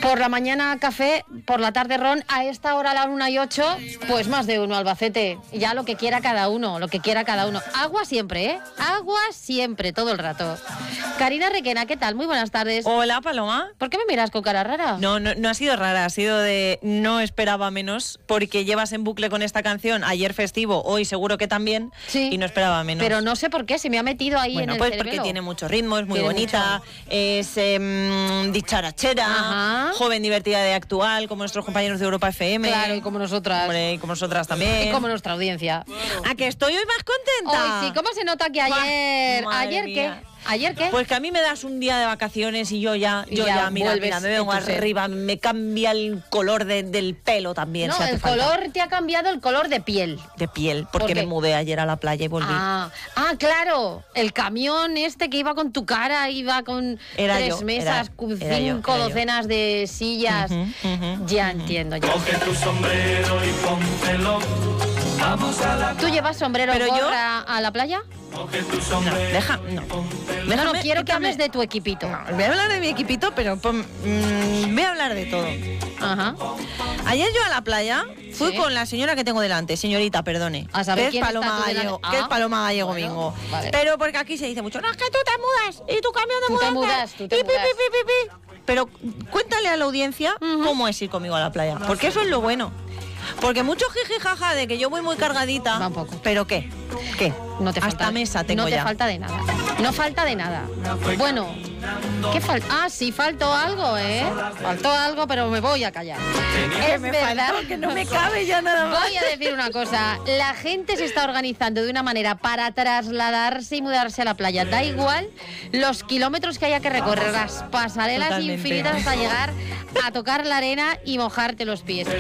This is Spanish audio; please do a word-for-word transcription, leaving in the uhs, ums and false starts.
Por la mañana café, por la tarde ron, a esta hora a la una y ocho, pues más de uno, Albacete. Ya lo que quiera cada uno, lo que quiera cada uno. Agua siempre, ¿eh? Agua siempre, todo el rato. Karina Requena, ¿qué tal? Muy buenas tardes. Hola, Paloma. ¿Por qué me miras con cara rara? No, no, no ha sido rara, ha sido de no esperaba menos, porque llevas en bucle con esta canción ayer festivo, hoy seguro que también, sí, y no esperaba menos. Pero no sé por qué, se me ha metido ahí bueno, en el pues cerebelo. Porque tiene mucho ritmo, es muy tiene bonita, mucho. es eh, dicharachera, Ajá. joven, divertida de actual, como nuestros compañeros de Europa F M. Claro, y como nosotras. Hombre, y como nosotras también. Y como nuestra audiencia. ¿A que estoy hoy más contenta? Hoy sí, ¿cómo se nota que ayer? Madre ¿Ayer mía. qué? ¿Ayer qué? Pues que a mí me das un día de vacaciones y yo ya, Y yo ya ya, mira, vuelves mira, me vengo en tu ser. arriba, me cambia el color de- del pelo también. No, si hace el falta. color te ha cambiado el color de piel. De piel, porque ¿Por qué? me mudé ayer a la playa y volví. Ah, ah, claro, el camión este que iba con tu cara, iba con Era tres yo, mesas, era- con era yo, cinco era yo. docenas de sillas. Ujú, ujú, ya ujú. entiendo, ya. Coge tu sombrero y póntelo. Vamos a la ¿Tú llevas sombrero Pero yo- gorra a la playa? Coge tu No, sombrero. deja, no. No, no, Déjame- quiero que quítame- hables de tu equipito. No, voy a hablar de mi equipito, pero pon- mm, voy a hablar de todo. Ajá. Ayer yo a la playa fui Sí. con la señora que tengo delante, señorita, perdone. A saber que es quién está Paloma tú delante. Gallego, Ah, que es Paloma Gallego bueno, Mingo. vale. Pero porque aquí se dice mucho, no, es que tú te mudas y tu cambio de Tú te mudanza, mudas, tú te y pi, mudas. pi, pi, pi, pi. Pero cuéntale a la audiencia cómo es ir conmigo a la playa, porque eso es lo bueno. Porque mucho jiji jaja de que yo voy muy cargadita. Tampoco. ¿Pero qué? ¿Qué? No te Hasta falta, mesa tengo no te ya. falta de nada. No falta de nada. Bueno, ¿qué falta? Ah, sí, faltó algo, ¿eh? Faltó algo, pero me voy a callar. Es me verdad faltó, que no me cabe ya nada más. Voy a decir una cosa. La gente se está organizando de una manera para trasladarse y mudarse a la playa. Da igual los kilómetros que haya que recorrer, las pasarelas Totalmente. infinitas hasta llegar a tocar la arena y mojarte los pies.